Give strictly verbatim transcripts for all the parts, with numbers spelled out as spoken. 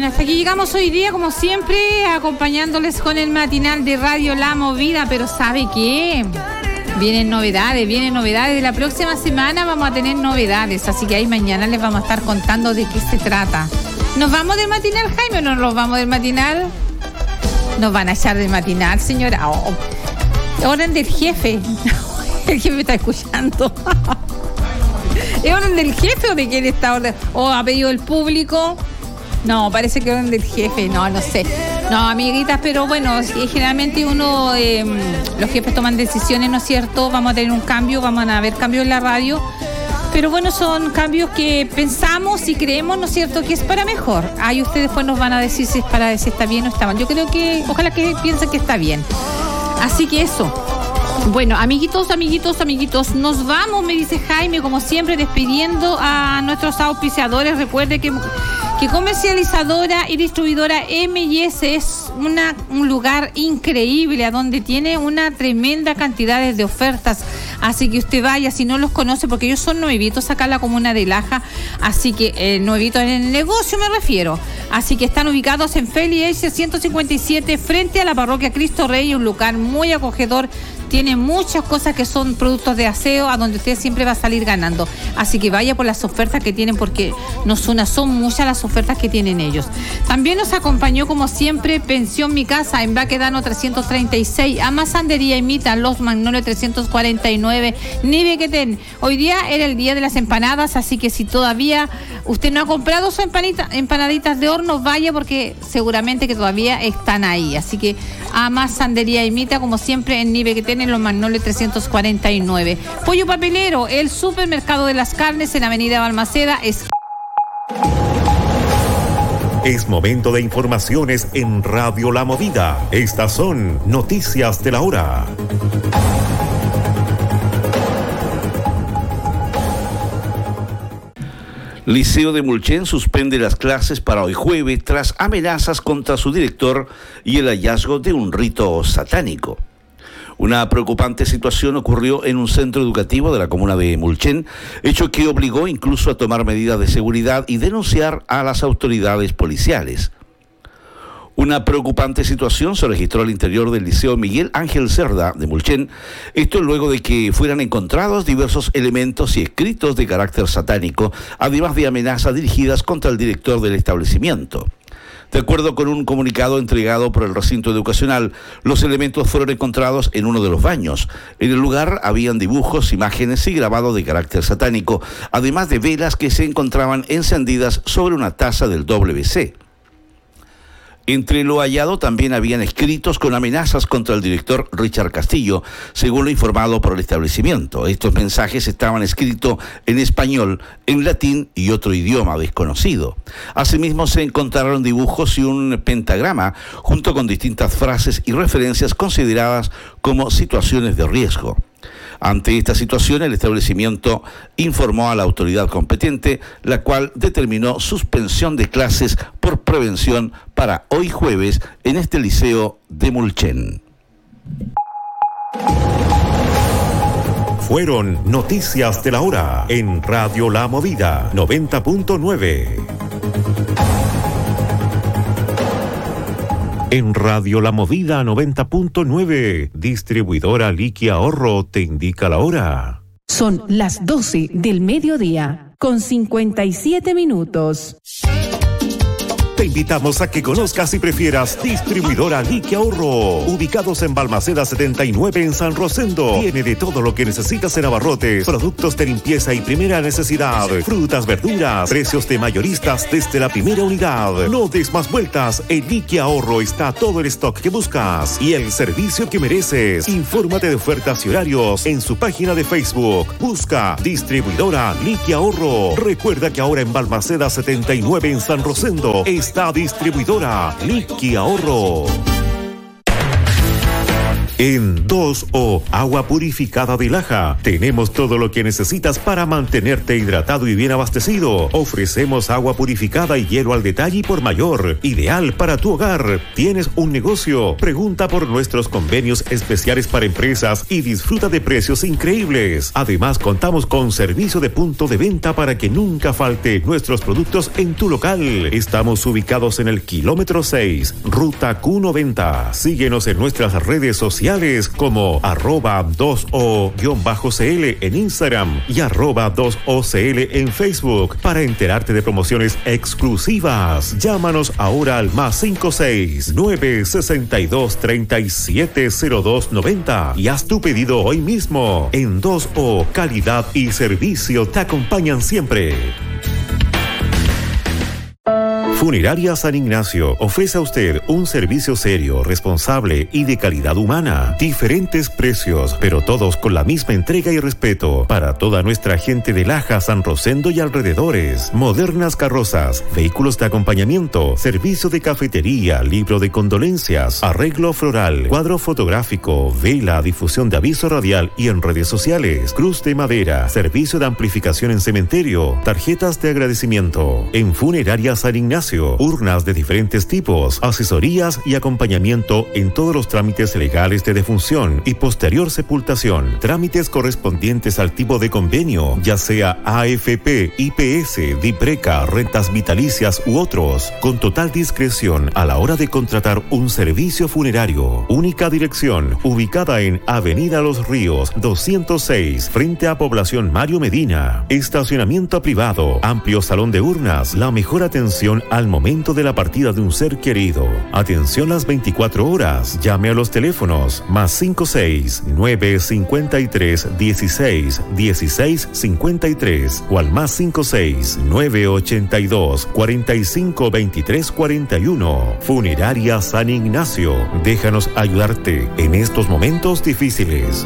bueno, hasta aquí llegamos hoy día, como siempre, acompañándoles con el matinal de Radio La Movida, pero ¿sabe qué? Vienen novedades, vienen novedades. De la próxima semana vamos a tener novedades, así que ahí mañana les vamos a estar contando de qué se trata. ¿Nos vamos del matinal, Jaime, o no nos vamos del matinal? Nos van a echar del matinal, señora. Oh, orden del jefe. El jefe está escuchando. ¿Es orden del jefe o de quién está orden? ¿O ha pedido el público? No, parece que orden del jefe. No, no sé. No, amiguitas, pero bueno, generalmente uno, eh, los jefes toman decisiones, ¿no es cierto? Vamos a tener un cambio, vamos a ver cambios en la radio. Pero bueno, son cambios que pensamos y creemos, ¿no es cierto?, que es para mejor. Ahí ustedes después nos van a decir si es para si está bien o está mal. Yo creo que, ojalá que piensen que está bien. Así que eso. Bueno, amiguitos, amiguitos, amiguitos, nos vamos, me dice Jaime, como siempre, despidiendo a nuestros auspiciadores. Recuerde que, que comercializadora y distribuidora M y S es una, un lugar increíble, a donde tiene una tremenda cantidad de ofertas. Así que usted vaya, si no los conoce, porque ellos son nuevitos acá en la comuna de Laja, así que eh, nuevitos en el negocio me refiero. Así que están ubicados en Feli ciento cincuenta y siete, frente a la parroquia Cristo Rey, un lugar muy acogedor. Tiene muchas cosas que son productos de aseo, a donde usted siempre va a salir ganando. Así que vaya por las ofertas que tienen, porque no son, son muchas las ofertas que tienen ellos. También nos acompañó, como siempre, Pensión Mi Casa en Baquedano trescientos treinta y seis, Amasandería Imita, Los Magnolios trescientos cuarenta y nueve, Nivequetén. Hoy día era el día de las empanadas, así que si todavía usted no ha comprado sus empanita, empanaditas de horno, vaya, porque seguramente que todavía están ahí. Así que Amasandería Imita, como siempre, en Nivequetén, en Los Magnolios trescientos cuarenta y nueve. Pollo Papelero, el supermercado de las carnes en Avenida Balmaceda. Es... es momento de informaciones en Radio La Movida. Estas son noticias de la hora. Liceo de Mulchen suspende las clases para hoy jueves tras amenazas contra su director y el hallazgo de un rito satánico. Una preocupante situación ocurrió en un centro educativo de la comuna de Mulchen, hecho que obligó incluso a tomar medidas de seguridad y denunciar a las autoridades policiales. Una preocupante situación se registró al interior del Liceo Miguel Ángel Cerda de Mulchen, esto luego de que fueran encontrados diversos elementos y escritos de carácter satánico, además de amenazas dirigidas contra el director del establecimiento. De acuerdo con un comunicado entregado por el recinto educacional, los elementos fueron encontrados en uno de los baños. En el lugar habían dibujos, imágenes y grabados de carácter satánico, además de velas que se encontraban encendidas sobre una taza del W C. Entre lo hallado también habían escritos con amenazas contra el director Richard Castillo, según lo informado por el establecimiento. Estos mensajes estaban escritos en español, en latín y otro idioma desconocido. Asimismo, se encontraron dibujos y un pentagrama, junto con distintas frases y referencias consideradas como situaciones de riesgo. Ante esta situación, el establecimiento informó a la autoridad competente, la cual determinó suspensión de clases por prevención para hoy jueves en este liceo de Mulchen. Fueron noticias de la hora en Radio La Movida noventa punto nueve. En Radio La Movida noventa punto nueve, distribuidora Liqui Ahorro te indica la hora. Son las doce del mediodía, con cincuenta y siete minutos. Te invitamos a que conozcas y prefieras Distribuidora Liqui Ahorro, ubicados en Balmaceda setenta y nueve en San Rosendo. Tiene de todo lo que necesitas en abarrotes, productos de limpieza y primera necesidad, frutas, verduras, precios de mayoristas desde la primera unidad. No des más vueltas, en Liqui Ahorro está todo el stock que buscas y el servicio que mereces. Infórmate de ofertas y horarios en su página de Facebook. Busca Distribuidora Liqui Ahorro. Recuerda que ahora en Balmaceda setenta y nueve en San Rosendo es esta Distribuidora Liqui Ahorro. En dos O Agua Purificada de Laja tenemos todo lo que necesitas para mantenerte hidratado y bien abastecido. Ofrecemos agua purificada y hielo al detalle y por mayor, ideal para tu hogar. ¿Tienes un negocio? Pregunta por nuestros convenios especiales para empresas y disfruta de precios increíbles. Además, contamos con servicio de punto de venta para que nunca falte nuestros productos en tu local. Estamos ubicados en el kilómetro seis, ruta Q noventa. Síguenos en nuestras redes sociales como arroba dos O C L en Instagram y arroba dos O C L en Facebook para enterarte de promociones exclusivas. Llámanos ahora al más cinco seis nueve seis dos tres siete cero dos nueve cero y haz tu pedido hoy mismo. En dos O, calidad y servicio te acompañan siempre. Funeraria San Ignacio ofrece a usted un servicio serio, responsable y de calidad humana. Diferentes precios, pero todos con la misma entrega y respeto para toda nuestra gente de Laja, San Rosendo y alrededores. Modernas carrozas, vehículos de acompañamiento, servicio de cafetería, libro de condolencias, arreglo floral, cuadro fotográfico, vela, difusión de aviso radial y en redes sociales, cruz de madera, servicio de amplificación en cementerio, tarjetas de agradecimiento. En Funeraria San Ignacio, urnas de diferentes tipos, asesorías y acompañamiento en todos los trámites legales de defunción y posterior sepultación, trámites correspondientes al tipo de convenio, ya sea A F P, I P S, DIPRECA, rentas vitalicias u otros, con total discreción a la hora de contratar un servicio funerario. Única dirección, ubicada en Avenida Los Ríos doscientos seis, frente a Población Mario Medina. Estacionamiento privado, amplio salón de urnas, la mejor atención a al momento de la partida de un ser querido. Atención las veinticuatro horas. Llame a los teléfonos más cinco seis nueve cinco tres dieciséis dieciséis cincuenta y tres o al más cinco seis nueve ochenta y dos cuarenta y cinco veintitrés cuarenta y uno. Funeraria San Ignacio. Déjanos ayudarte en estos momentos difíciles.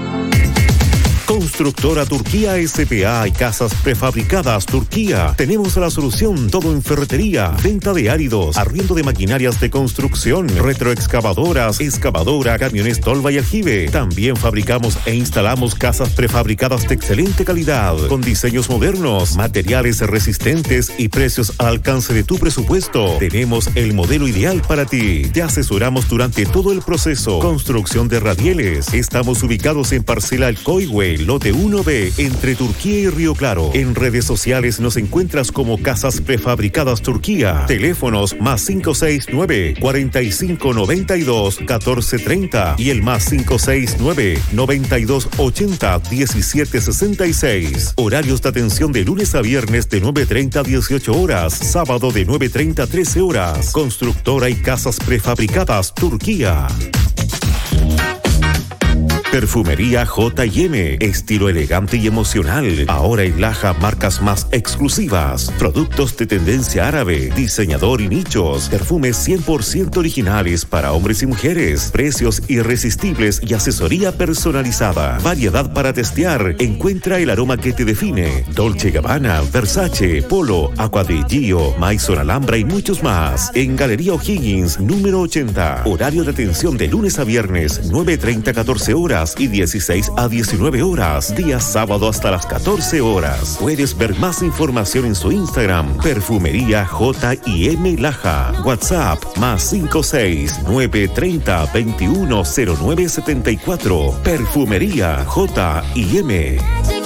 Constructora Turquía S P A y Casas Prefabricadas Turquía. Tenemos la solución, todo en ferretería, venta de áridos, arriendo de maquinarias de construcción, retroexcavadoras, excavadora, camiones tolva y aljibe. También fabricamos e instalamos casas prefabricadas de excelente calidad, con diseños modernos, materiales resistentes y precios al alcance de tu presupuesto. Tenemos el modelo ideal para ti. Te asesoramos durante todo el proceso. Construcción de radieles. Estamos ubicados en Parcela El Coihue, lote uno B, entre Turquía y Río Claro. En redes sociales nos encuentras como Casas Prefabricadas Turquía. Teléfonos más cinco seis nueve cuarenta y cinco noventa y dos catorce treinta y el más cinco seis nueve noventa y dos ochenta diecisiete sesenta y seis. Horarios de atención de lunes a viernes de nueve treinta a dieciocho horas, sábado de nueve treinta a trece horas. Constructora y Casas Prefabricadas Turquía. Perfumería J y M, estilo elegante y emocional. Ahora en Laja, marcas más exclusivas, productos de tendencia árabe, diseñador y nichos, perfumes cien por ciento originales para hombres y mujeres, precios irresistibles y asesoría personalizada. Variedad para testear. Encuentra el aroma que te define. Dolce Gabbana, Versace, Polo, Aqua di Gio, Maison Alhambra y muchos más. En Galería O'Higgins, número ochenta. Horario de atención de lunes a viernes, nueve treinta a catorce horas y dieciséis a diecinueve horas, día sábado hasta las catorce horas. Puedes ver más información en su Instagram, Perfumería J y M Laja. WhatsApp, más cinco seis nueve treinta veintiuno cero nueve setenta y cuatro. Perfumería J y M.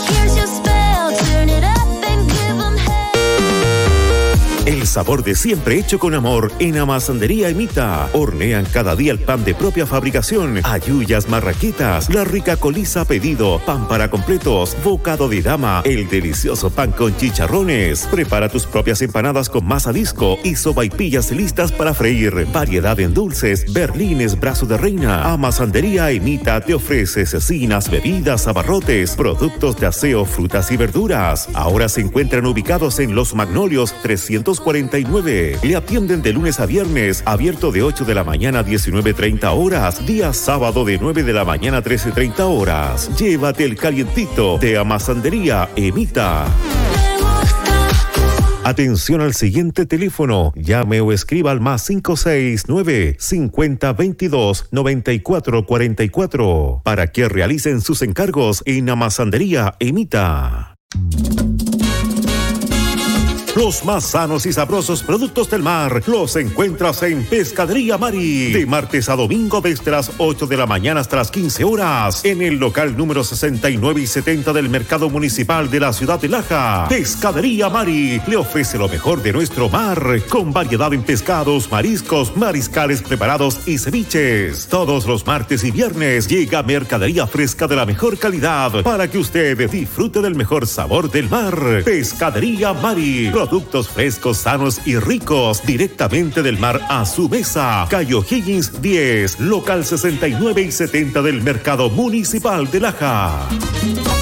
El sabor de siempre hecho con amor en Amasandería Emita. Hornean cada día el pan de propia fabricación, ayuyas marraquitas, la rica coliza a pedido, pan para completos, bocado de dama, el delicioso pan con chicharrones. Prepara tus propias empanadas con masa disco y sopaipillas listas para freír. Variedad en dulces, berlines, brazo de reina. Amasandería Emita te ofrece cecinas, bebidas, abarrotes, productos de aseo, frutas y verduras. Ahora se encuentran ubicados en Los Magnolios trescientos cuarenta y nueve. Le atienden de lunes a viernes, abierto de ocho de la mañana a diecinueve treinta horas, día sábado de nueve de la mañana a trece treinta horas. Llévate el calientito de Amasandería Emita. Atención al siguiente teléfono. Llame o escriba al más cinco seis nueve, cincuenta, veintidós, noventa y cuatro cuarenta y cuatro para que realicen sus encargos en Amasandería Emita. Los más sanos y sabrosos productos del mar los encuentras en Pescadería Mari. De martes a domingo desde las ocho de la mañana hasta las quince horas. En el local número sesenta y nueve y setenta del Mercado Municipal de la Ciudad de Laja. Pescadería Mari le ofrece lo mejor de nuestro mar. Con variedad en pescados, mariscos, mariscales preparados y ceviches. Todos los martes y viernes llega mercadería fresca de la mejor calidad para que usted disfrute del mejor sabor del mar. Pescadería Mari. Productos frescos, sanos y ricos, directamente del mar a su mesa. Calle O'Higgins diez, local sesenta y nueve y setenta del Mercado Municipal de Laja.